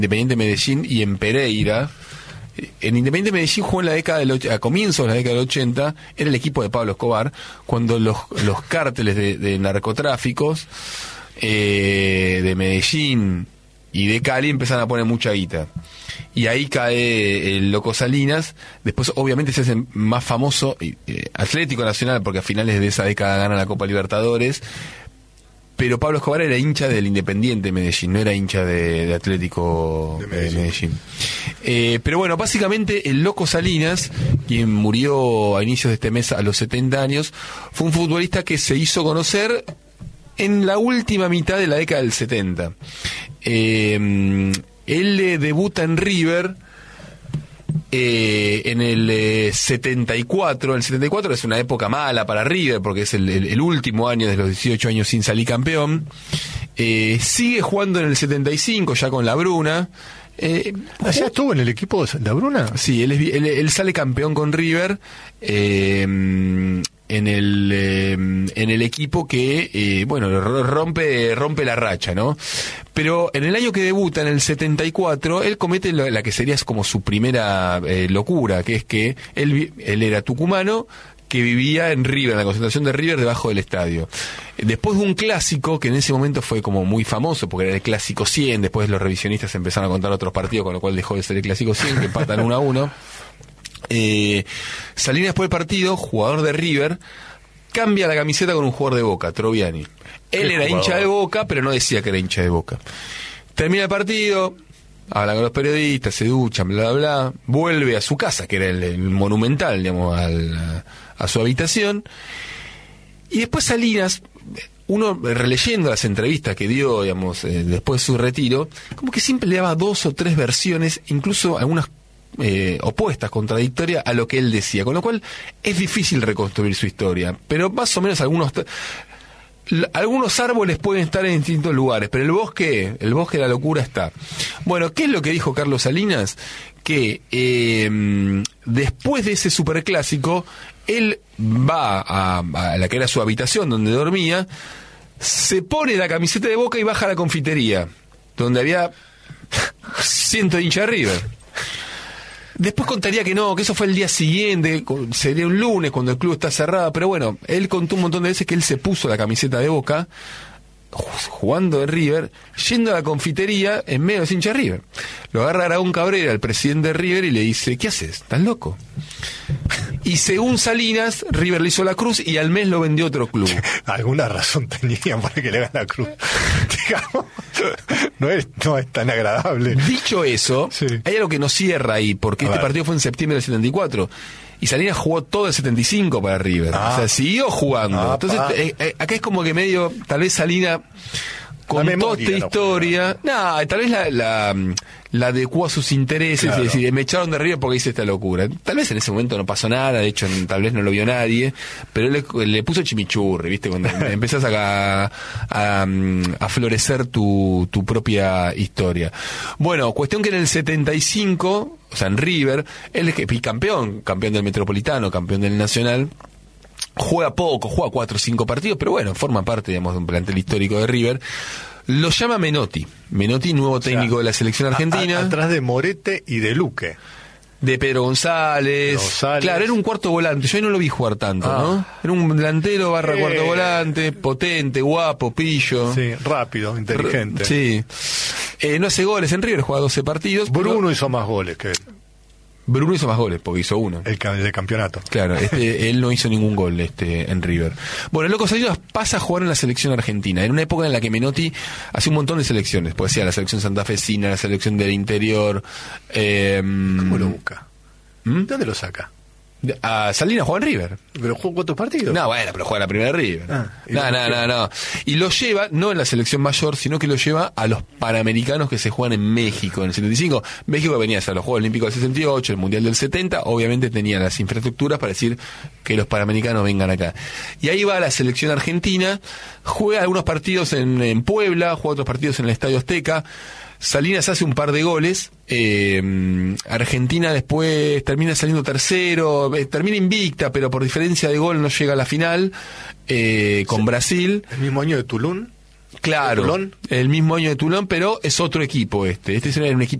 Independiente Medellín y en Pereira. En Independiente Medellín jugó en la década a comienzos de la década del 80, era el equipo de Pablo Escobar, cuando los cárteles de narcotráficos de Medellín y de Cali empezaron a poner mucha guita. Y ahí cae el Loco Salinas. Después obviamente se hace más famoso Atlético Nacional, porque a finales de esa década gana la Copa Libertadores. Pero Pablo Escobar era hincha del Independiente Medellín, no era hincha de Atlético de Medellín. Pero bueno, básicamente el Loco Salinas, quien murió a inicios de este mes a los 70 años, fue un futbolista que se hizo conocer en la última mitad de la década del 70. Él debuta en River en el 74. El 74 es una época mala para River porque es el último año de los 18 años sin salir campeón. Sigue jugando en el 75 ya con la Bruna. ¿Ya estuvo en el equipo de la Bruna? Sí, él sale campeón con River en el equipo que rompe la racha, ¿no? Pero en el año que debuta, en el 74, él comete la que sería como su primera locura, que es que él era tucumano que vivía en River, en la concentración de River debajo del estadio. Después de un clásico que en ese momento fue como muy famoso, porque era el clásico 100, después los revisionistas empezaron a contar otros partidos, con lo cual dejó de ser el clásico 100, que empatan 1-1. Salinas, después del partido, jugador de River, cambia la camiseta con un jugador de Boca, Troviani. Él era hincha de Boca, pero no decía que era hincha de Boca. Termina el partido, habla con los periodistas, se duchan, bla, bla, bla, vuelve a su casa, que era el Monumental, digamos, a su habitación, y después Salinas, uno releyendo las entrevistas que dio, digamos, después de su retiro, como que siempre le daba 2 o 3 versiones, incluso algunas opuestas, contradictorias a lo que él decía, con lo cual es difícil reconstruir su historia, pero más o menos algunos árboles pueden estar en distintos lugares, pero el bosque de la locura está. Bueno, ¿qué es lo que dijo Carlos Salinas? Que después de ese superclásico, él va a la que era su habitación donde dormía, se pone la camiseta de Boca y baja a la confitería, donde había cientos de hinchas de River. Después contaría que no, que eso fue el día siguiente, sería un lunes cuando el club está cerrado, pero bueno, él contó un montón de veces que él se puso la camiseta de Boca, jugando de River, yendo a la confitería en medio de los hinchas de River. Lo agarra Aragón Cabrera, el presidente de River, y le dice: ¿qué haces? ¿Estás loco? Y según Salinas, River le hizo la cruz y al mes lo vendió otro club. Alguna razón tenían para que le hagan la cruz. Digamos, no es tan agradable. Dicho eso, sí, hay algo que no cierra ahí, porque este partido fue en septiembre del 74. Y Salinas jugó todo el 75 para River. O sea, siguió jugando. Entonces, acá es como que medio, tal vez Salinas contó esta historia. No, tal vez la adecuó a sus intereses, claro. Y decir, me echaron de River porque hice esta locura. Tal vez en ese momento no pasó nada, de hecho tal vez no lo vio nadie, pero él le puso chimichurri, ¿viste? Cuando empezás a florecer tu propia historia. Bueno, cuestión que en el 75, o sea, en River, él es campeón del Metropolitano, campeón del Nacional. Juega poco, juega 4 o 5 partidos, pero bueno, forma parte, digamos, de un plantel histórico de River. Lo llama Menotti, nuevo técnico de la selección argentina. Atrás de Morete y de Luque. De Pedro González. Claro, era un cuarto volante, yo ahí no lo vi jugar tanto, ¿no? Era un delantero / cuarto volante, potente, guapo, pillo. Sí, rápido, inteligente. Sí. No hace goles en River, juega 12 partidos. Bruno hizo más goles que él. Bruno hizo más goles, porque hizo uno. El de campeonato. Claro, él no hizo ningún gol en River. Bueno, el Loco Salinas pasa a jugar en la selección argentina, en una época en la que Menotti hace un montón de selecciones, pues decía la selección santafesina, la selección del interior. ¿Cómo lo busca? ¿Dónde lo saca? A Salinas juega en River. ¿Pero jugó cuántos partidos? No, bueno, pero juega en la primera de River. No. Y lo lleva, no en la selección mayor, sino que lo lleva a los Panamericanos que se juegan en México en el 75. México venía a los Juegos Olímpicos del 68, el Mundial del 70, obviamente tenía las infraestructuras para decir que los Panamericanos vengan acá. Y ahí va a la selección argentina, juega algunos partidos en Puebla, juega otros partidos en el Estadio Azteca. Salinas hace un par de goles, Argentina después termina saliendo tercero, termina invicta, pero por diferencia de gol no llega a la final, con Brasil. ¿El mismo año de Tulón? Claro, ¿De Toulon? el mismo año de Toulon, pero es otro equipo este. Este era un equipo